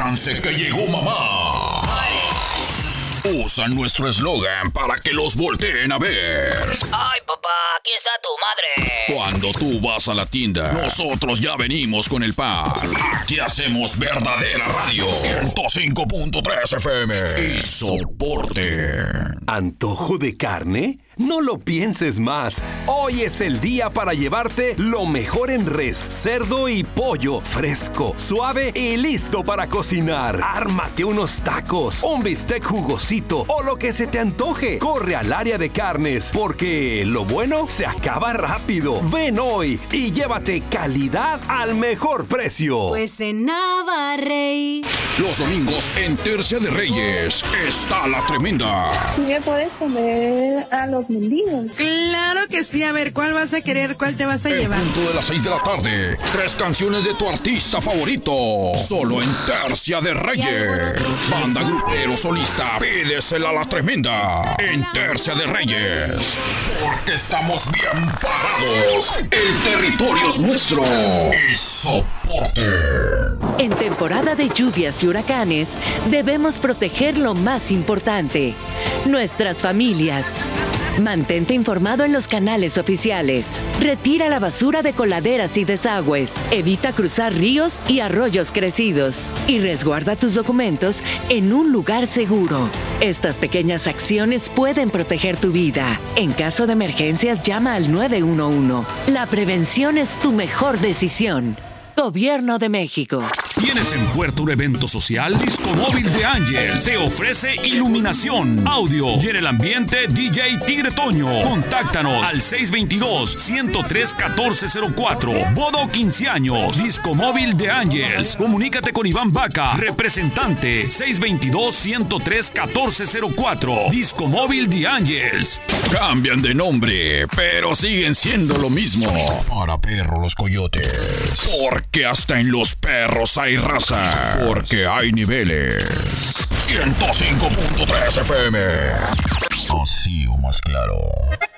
Prepárense que llegó mamá. Usan nuestro eslogan para que los volteen a ver. Ay, papá, aquí está tu madre. Cuando tú vas a la tienda, nosotros ya venimos con el pan. Aquí hacemos verdadera radio. 105.3 FM. Y soporte. ¿Antojo de carne? No lo pienses más. Hoy es el día para llevarte lo mejor en res, cerdo y pollo, fresco, suave y listo para cocinar. Ármate unos tacos, un bistec jugosito o lo que se te antoje. Corre al área de carnes porque lo bueno se acaba rápido. Ven hoy y llévate calidad al mejor precio. Pues en Navarrey. Los domingos en Tercia de Reyes está la tremenda. ¿Me puedes comer a los mendigos? Claro que sí. A ver, ¿cuál vas a querer? ¿Cuál te vas a llevar? En punto de las 6 de la tarde, 3 canciones de tu artista favorito. Solo en Tercia de Reyes. Banda, grupero, solista, pídesela a la tremenda. En Tercia de Reyes. Porque estamos bien parados. El territorio es nuestro. Y soporte. En temporada de lluvias y huracanes, debemos proteger lo más importante, nuestras familias. Mantente informado en los canales oficiales. Retira la basura de coladeras y desagües. Evita cruzar ríos y arroyos crecidos. Y resguarda tus documentos en un lugar seguro. Estas pequeñas acciones pueden proteger tu vida. En caso de emergencias, llama al 911. La prevención es tu mejor decisión. Gobierno de México. ¿Tienes en puerta un evento social? Disco Móvil de Ángel te ofrece iluminación, audio y en el ambiente DJ Tigre Toño. Contáctanos al 622-103-1404. Boda o 15 años. Disco Móvil de Ángels. Comunícate con Iván Vaca, representante 622-103-1404. Disco Móvil de Ángels. Cambian de nombre, pero siguen siendo lo mismo. Para perro los coyotes. Porque hasta en los perros hay raza. Porque hay niveles. 105.3 FM. Así o más claro.